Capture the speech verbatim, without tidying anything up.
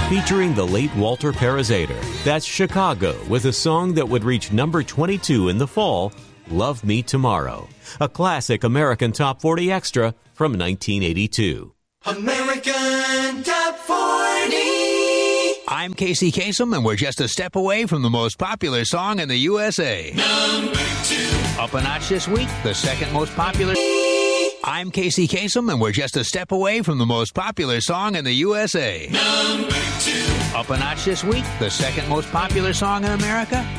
featuring the late Walter Parazater. That's Chicago with a song that would reach number twenty-two in the fall, Love Me Tomorrow, a classic American Top forty extra from nineteen eighty-two. American Top forty. I'm Casey Kasem, and we're just a step away from the most popular song in the U S A. Number two. Up a notch this week, the second most popular... I'm Casey Kasem, and we're just a step away from the most popular song in the U S A. Number two. Up a notch this week, the second most popular song in America.